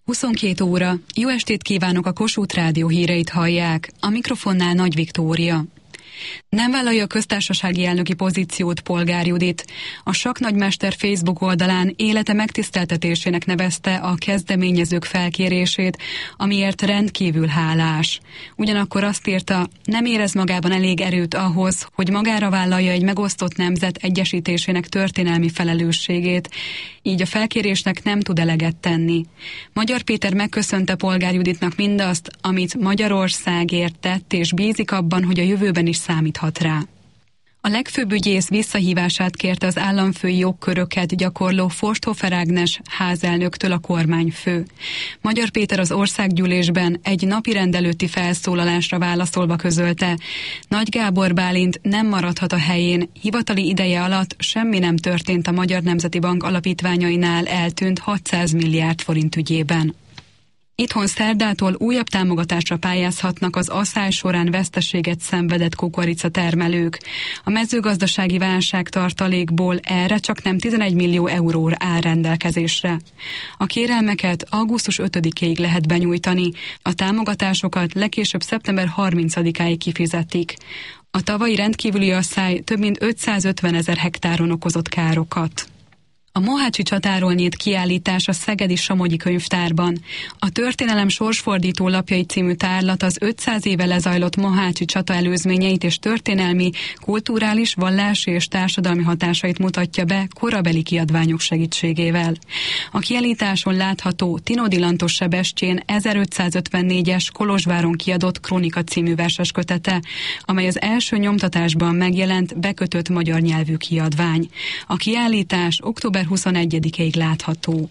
22 óra. Jó estét kívánok, a Kossuth Rádió híreit hallják. A mikrofonnál Nagy Viktória. Nem vállalja a köztársasági elnöki pozíciót Polgár Judit. A sakknagymester Facebook oldalán élete megtiszteltetésének nevezte a kezdeményezők felkérését, amiért rendkívül hálás. Ugyanakkor azt írta, nem érez magában elég erőt ahhoz, hogy magára vállalja egy megosztott nemzet egyesítésének történelmi felelősségét, így a felkérésnek nem tud eleget tenni. Magyar Péter megköszönte Polgár Juditnak mindazt, amit Magyarországért tett, és bízik abban, hogy a jövőben is számíthat rá. A legfőbb ügyész visszahívását kérte az államfői jogköröket gyakorló Forsthofer Ágnes házelnöktől a kormányfő. Magyar Péter az országgyűlésben egy napirend előtti felszólalásra válaszolva közölte, Nagy Gábor Bálint nem maradhat a helyén, hivatali ideje alatt semmi nem történt a Magyar Nemzeti Bank alapítványainál eltűnt 600 milliárd forint ügyében. Itthon szerdától újabb támogatásra pályázhatnak az asszály során veszteséget szenvedett kukoricatermelők. A mezőgazdasági válságtartalékból erre csak nem 11 millió euró áll rendelkezésre. A kérelmeket augusztus 5-ig lehet benyújtani, a támogatásokat legkésőbb szeptember 30-áig kifizetik. A tavalyi rendkívüli asszály több mint 550 000 hektáron okozott károkat. A mohácsi csatáról nyílt kiállítás a Szegedi Somogyi Könyvtárban. A Történelem sorsfordító lapjai című tárlat az 500 éve lezajlott mohácsi csata előzményeit és történelmi, kulturális, vallási és társadalmi hatásait mutatja be korabeli kiadványok segítségével. A kiállításon látható Tinódi Lantos Sebestyén 1554-es Kolozsváron kiadott Kronika című verses kötete, amely az első nyomtatásban megjelent bekötött magyar nyelvű kiadvány. A kiállítás október 21-ig látható.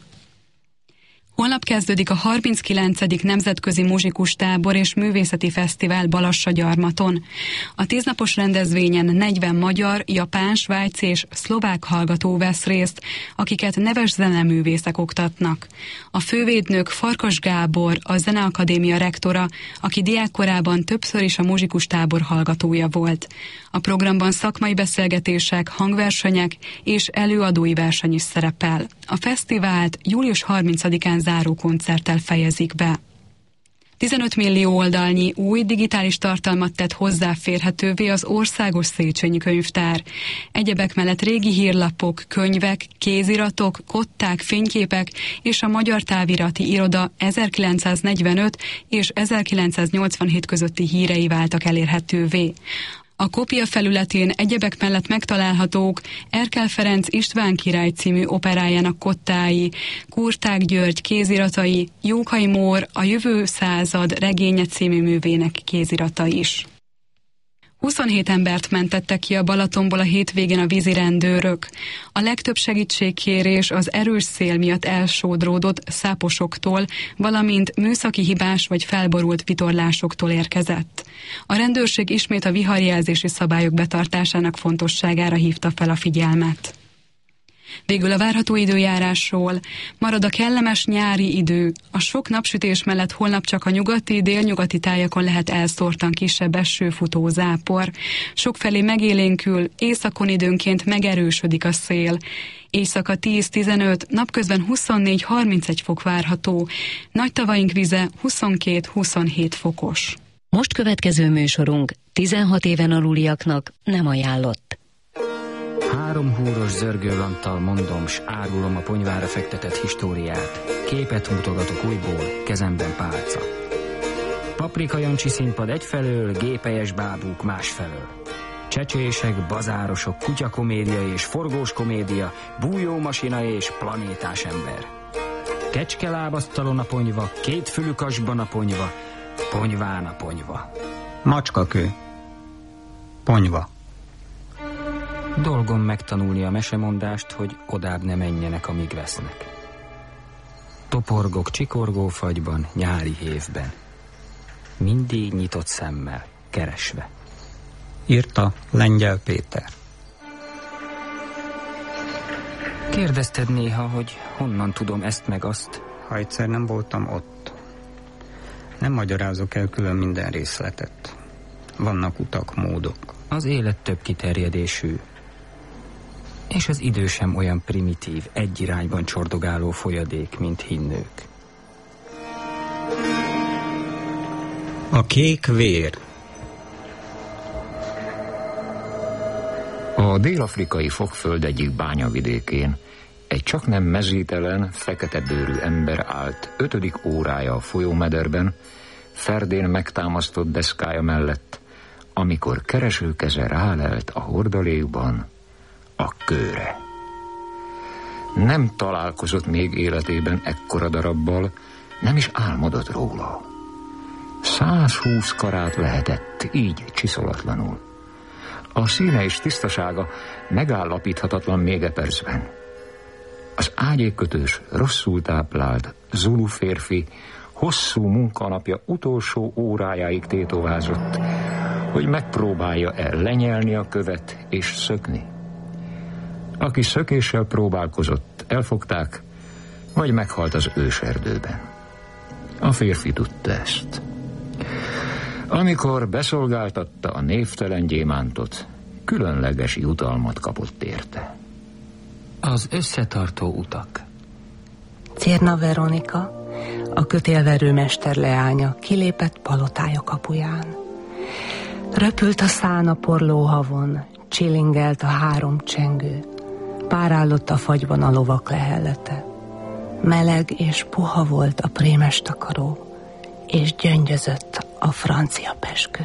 Holnap kezdődik a 39. Nemzetközi Muzsikus Tábor és Művészeti Fesztivál Balassagyarmaton. A 10 napos rendezvényen 40 magyar, japán, svájci és szlovák hallgató vesz részt, akiket neves zeneművészek oktatnak. A fővédnök Farkas Gábor, a Zeneakadémia rektora, aki diákkorában többször is a Muzsikus Tábor hallgatója volt. A programban szakmai beszélgetések, hangversenyek és előadói verseny is szerepel. A fesztivált július 30-án záró koncerttel fejezik be. 15 millió oldalnyi új digitális tartalmat tett hozzáférhetővé az Országos Széchenyi Könyvtár. Egyebek mellett régi hírlapok, könyvek, kéziratok, kották, fényképek és a Magyar Távirati Iroda 1945 és 1987 közötti hírei váltak elérhetővé. A kopia felületén egyebek mellett megtalálhatók Erkel Ferenc István király című operájának kottái, Kurták György kéziratai, Jókai Mór a Jövő század regénye című művének kézirata is. 27 embert mentettek ki a Balatonból a hétvégén a vízirendőrök. A legtöbb segítségkérés az erős szél miatt elsodródott száposoktól, valamint műszaki hibás vagy felborult vitorlásoktól érkezett. A rendőrség ismét a viharjelzési szabályok betartásának fontosságára hívta fel a figyelmet. Végül a várható időjárásról. Marad a kellemes nyári idő. A sok napsütés mellett holnap csak a nyugati, délnyugati tájakon lehet elszórtan kisebb esőfutó zápor. Sokfelé megélénkül, északon időnként megerősödik a szél. Éjszaka 10-15, napközben 24-31 fok várható. Nagy tavaink vize 22-27 fokos. Most következő műsorunk 16 éven aluliaknak nem ajánlott. 3 húros zörgőlanttal mondom, s árulom a ponyvára fektetett históriát. Képet mutogatok újból, kezemben pálca. Paprika Jancsi színpad egyfelől, gépelyes bábúk másfelől. Csecsések, bazárosok, kutyakomédia és forgós komédia, bújómasina és planétás ember. Kecskelábasztalon a ponyva, kétfülű kasban a ponyva, ponyván a ponyva. Macskakő. Ponyva. Dolgom megtanulni a mesemondást, hogy odább ne menjenek, amíg vesznek. Toporgok csikorgó fagyban, nyári hévben. Mindig nyitott szemmel, keresve. Írta Lengyel Péter. Kérdezted néha, hogy honnan tudom ezt meg azt? Ha egyszer nem voltam ott. Nem magyarázok el külön minden részletet. Vannak utak, módok. Az élet több kiterjedésű. És az idő sem olyan primitív, egy irányban csordogáló folyadék, mint hinnők. A kék vér. A dél-afrikai Fokföld egyik bányavidékén egy csaknem mezítelen, fekete bőrű ember állt 5. órája a folyómederben, ferdén megtámasztott deszkája mellett, amikor keresőkeze rálelt a hordalékban a kőre. Nem találkozott még életében ekkora darabbal, nem is álmodott róla. 120 karát lehetett, így csiszolatlanul. A színe és tisztasága megállapíthatatlan még e percben. Az ágyékkötős, rosszul táplált zulu férfi hosszú munkanapja utolsó órájáig tétovázott, hogy megpróbálja-e lenyelni a követ és szökni. Aki szökéssel próbálkozott, elfogták, vagy meghalt az őserdőben. A férfi tudta ezt. Amikor beszolgáltatta a névtelen gyémántot, különleges jutalmat kapott érte. Az összetartó utak. Cérna Veronika, a kötélverőmester leánya, kilépett palotája kapuján. Röpült a szán a porlóhavon, csilingelt a 3 csengő, párállott a fagyban a lovak lehellete. Meleg és puha volt a prémes takaró, és gyöngyözött a francia peskő.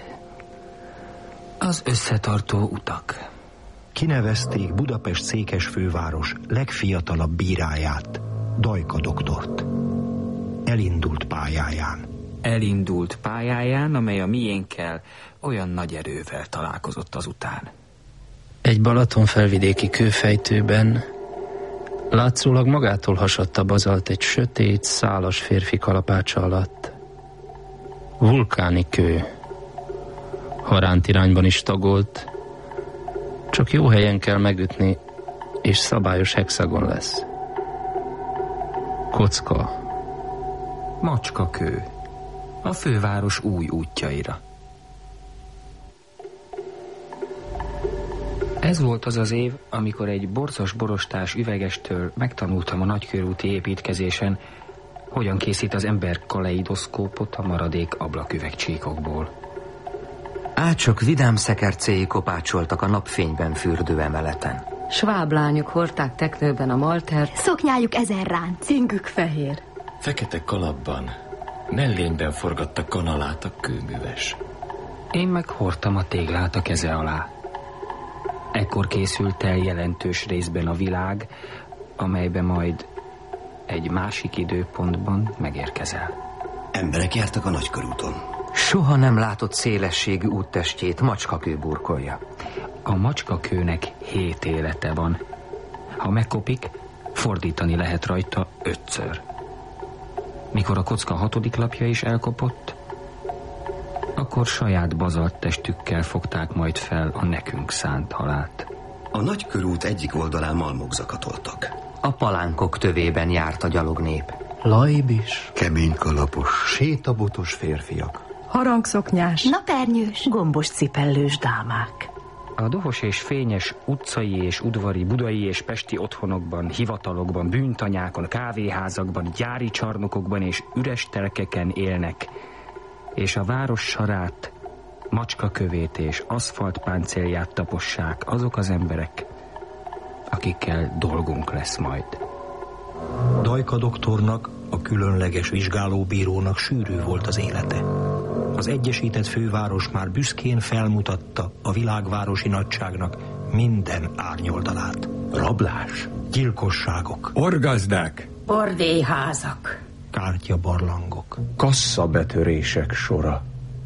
Az összetartó utak. Kinevezték Budapest székesfőváros legfiatalabb bíráját, Dajka doktort. Elindult pályáján. Elindult pályáján, amely a miénkkel olyan nagy erővel találkozott azután. Egy Balatonfelvidéki kőfejtőben látszólag magától hasadt a bazalt egy sötét, szálas férfi kalapácsa alatt. Vulkáni kő. Haránt irányban is tagolt, csak jó helyen kell megütni, és szabályos hexagon lesz. Kocka. Macskakő. A főváros új útjaira. Ez volt az az év, amikor egy borzas borostás üvegestől megtanultam a nagykörúti építkezésen, hogyan készít az ember kaleidoszkópot a maradék ablaküvegcsíkokból. Ácsok vidám szekercéi kopácsoltak a napfényben fürdő emeleten. Sváb lányok hordták teknőben a maltert. Szoknyájuk 1000 ránc. Cingük fehér. Fekete kalapban, mellényben forgatta kanalát a kőműves. Én meg hordtam a téglát a keze alá. Ekkor készült el jelentős részben a világ, amelybe majd egy másik időpontban megérkezel. Emberek jártak a nagykörúton. Soha nem látott szélességű úttestjét macskakő burkolja. A macskakőnek 7 élete van. Ha megkopik, fordítani lehet rajta 5-ször. Mikor a kocka 6. lapja is elkopott, akkor saját bazalttestükkel fogták majd fel a nekünk szánt halált. A nagykörút egyik oldalán malmok zakatoltak. A palánkok tövében járt a gyalognép. Lajbis, kemény kalapos, sétabotos férfiak. Harangszoknyás, napernyős, gombos cipellős dámák. A dohos és fényes utcai és udvari budai és pesti otthonokban, hivatalokban, bűntanyákon, kávéházakban, gyári csarnokokban és üres telkeken élnek, és a város sarát, macskakövét és aszfaltpáncélját tapossák azok az emberek, akikkel dolgunk lesz majd. Dajka doktornak, a különleges vizsgálóbírónak sűrű volt az élete. Az egyesített főváros már büszkén felmutatta a világvárosi nagyságnak minden árnyoldalát. Rablás, gyilkosságok, orgazdák, bordélyházak, kártyabarlangok, kasszabetörések sora.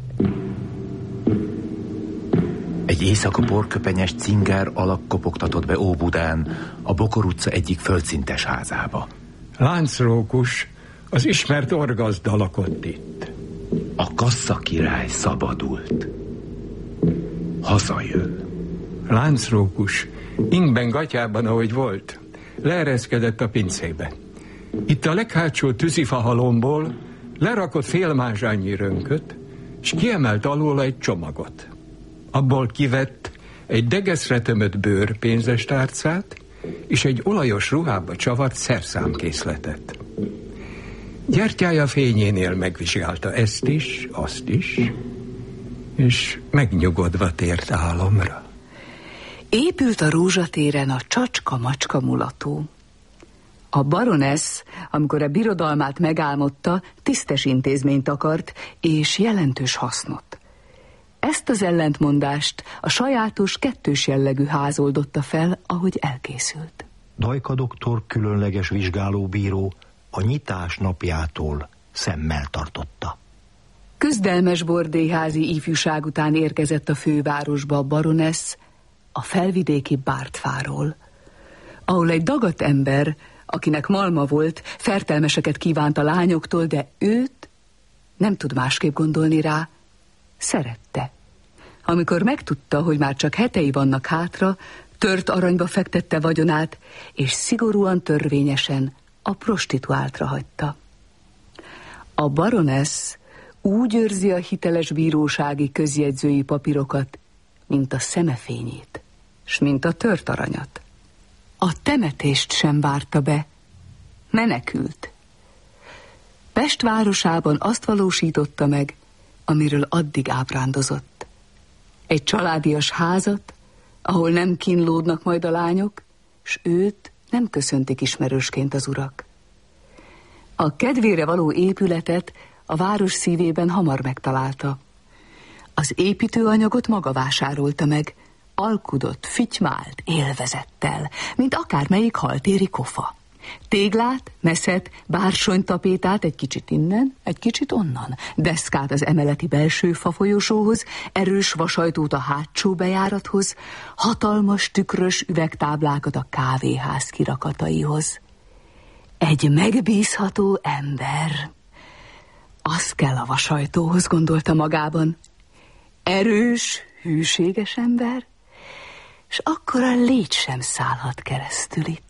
Egy éjszaka porköpenyes cinger alak kopogtatott be Óbudán, a Bokor utca egyik földszintes házába. Láncrókus, az ismert orgazda lakott itt. A kasszakirály szabadult. Hazajön. Láncrókus, ingben gatyában, ahogy volt, leereszkedett a pincébe. Itt a leghátsó tűzifahalomból lerakott félmázsányi rönköt, és kiemelt alól egy csomagot. Abból kivett egy degeszre tömött bőr pénzestárcát, és egy olajos ruhába csavart szerszámkészletet. Gyertyája fényénél megvizsgálta ezt is, azt is, és megnyugodva tért álomra. Épült a Rózsatéren a Csacska-macska mulató. A baronesz, amikor a birodalmát megálmodta, tisztes intézményt akart, és jelentős hasznot. Ezt az ellentmondást a sajátos kettős jellegű ház oldotta fel, ahogy elkészült. Dajka doktor különleges vizsgálóbíró a nyitás napjától szemmel tartotta. Küzdelmes bordélyházi ifjúság után érkezett a fővárosba a baronesz a felvidéki Bártfáról, ahol egy dagadt ember, akinek malma volt, fertelmeseket kívánt a lányoktól, de őt, nem tud másképp gondolni rá, szerette. Amikor megtudta, hogy már csak hetei vannak hátra, tört aranyba fektette vagyonát, és szigorúan törvényesen a prostituáltra hagyta. A baronesz úgy őrzi a hiteles bírósági közjegyzői papírokat, mint a szemefényét, s mint a tört aranyat. A temetést sem várta be, menekült. Pest városában azt valósította meg, amiről addig ábrándozott. Egy családias házat, ahol nem kínlódnak majd a lányok, s őt nem köszöntik ismerősként az urak. A kedvére való épületet a város szívében hamar megtalálta. Az építőanyagot maga vásárolta meg, alkudott, fitymált, élvezettel, mint akármelyik haltéri kofa. Téglát, meszet, bársonytapétát egy kicsit innen, egy kicsit onnan, deszkát az emeleti belső fafolyosóhoz, erős vasajtót a hátsó bejárathoz, hatalmas tükrös üvegtáblákat a kávéház kirakataihoz. Egy megbízható ember. Az kell a vasajtóhoz, gondolta magában. Erős, hűséges ember, és akkor a légy sem szállhat keresztül itt.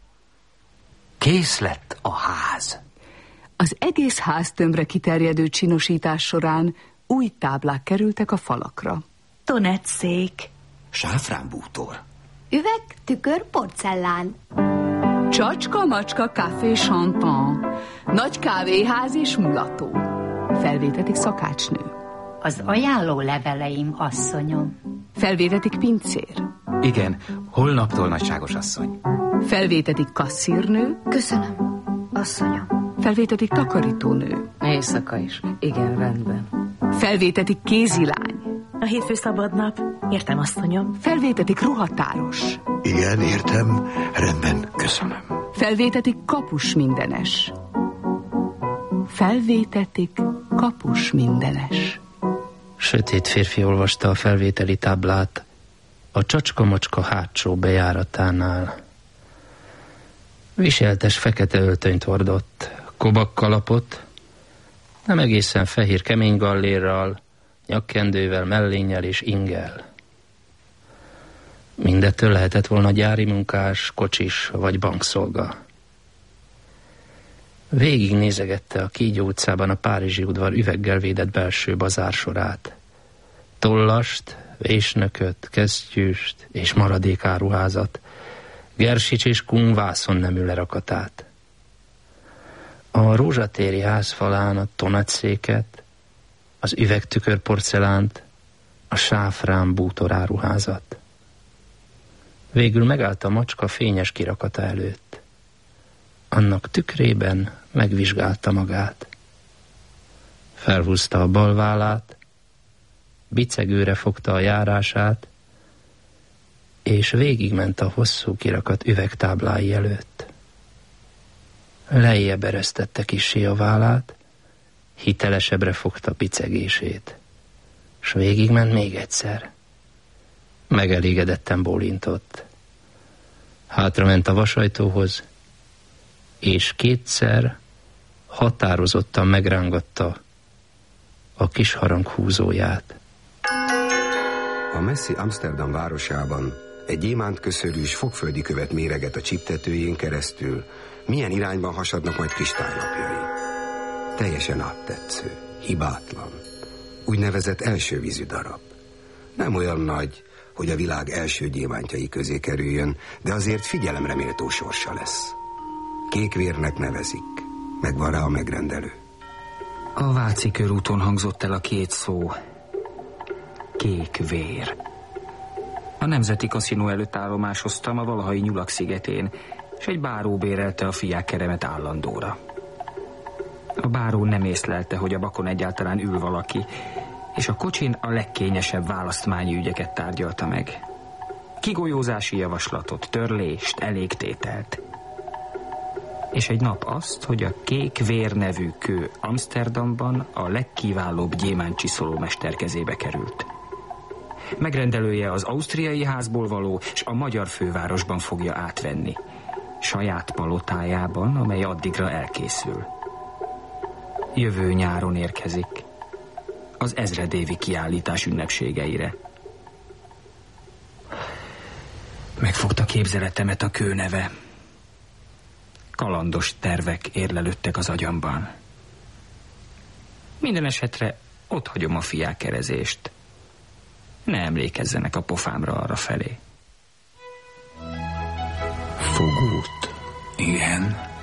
Kész lett a ház. Az egész háztömbre kiterjedő csinosítás során új táblák kerültek a falakra. Tonetszék. Sáfránbútor. Üveg, tükör, porcelán. Csacska-macska café chantant. Nagy kávéház és mulató. Felvétetik szakácsnő. Az ajánló leveleim, asszonyom. Felvétetik pincér. Igen, holnaptól, nagyságos asszony. Felvétetik kasszírnő. Köszönöm, asszonyom. Felvétetik takarítónő. Éjszaka is. Igen, rendben. Felvétetik kézilány. A hétfő szabad nap. Értem, asszonyom. Felvétetik ruhatáros. Igen, értem. Rendben, köszönöm. Felvétetik kapus mindenes. Felvétetik kapus mindenes. Sötét férfi olvasta a felvételi táblát a Csacska-macska hátsó bejáratánál. Viseltes fekete öltönyt hordott, kobakkalapot, nem egészen fehér kemény gallérral, nyakkendővel, mellénnyel és inggel. Mindettől lehetett volna gyári munkás, kocsis vagy bankszolga. Végig nézegette a Kígyó utcában a Párizsi udvar üveggel védett belső bazársorát. Tollast, vésnököt, kesztyűst és maradékáruházat, Gersics és Kun vászonnemű lerakatát. A rózsatéri házfalán a tonatszéket, az üvegtükör porcelánt, a sáfrán bútoráruházat. Végül megállt a macska fényes kirakata előtt. Annak tükrében megvizsgálta magát. Felhúzta a bal vállát, bicegőre fogta a járását, és végigment a hosszú kirakat üvegtáblái előtt. Lejjebb eresztette kissé a vállát, hitelesebbre fogta bicegését, s végigment még egyszer. Megelégedetten bólintott. Hátrament a vasajtóhoz, és kétszer határozottan megrángatta a kis harang húzóját. A messzi Amsterdam városában egy gyémántköszörűs fogföldi követ méreget a csiptetőjén keresztül, milyen irányban hasadnak majd kristálylapjai. Teljesen áttetsző, hibátlan, úgynevezett elsővízű darab. Nem olyan nagy, hogy a világ első gyémántjai közé kerüljön, de azért figyelemre méltó sorsa lesz. Kékvérnek nevezik, Megvan rá a megrendelő? A Váci körúton hangzott el a két szó. Kék vér. A Nemzeti Kaszinó előtt állomásoztam a valahai Nyulak szigetén, és egy báró bérelte a fiákkeremet állandóra. A báró nem észlelte, hogy a bakon egyáltalán ül valaki, és a kocsin a legkényesebb választmányi ügyeket tárgyalta meg. Kigolyózási javaslatot, törlést, elégtételt. És egy nap azt, hogy a Kék Vér nevű kő Amsterdamban a legkiválóbb gyémántcsiszoló mester kezébe került. Megrendelője az ausztriai házból való, és a magyar fővárosban fogja átvenni. Saját palotájában, amely addigra elkészül. Jövő nyáron érkezik. Az ezredévi kiállítás ünnepségeire. Megfogta képzeletemet a kőneve. Kalandos tervek érlelődtek az agyamban. Minden esetre ott hagyom a fiákerezést. Ne emlékezzenek a pofámra arra felé. Fogót? Igen.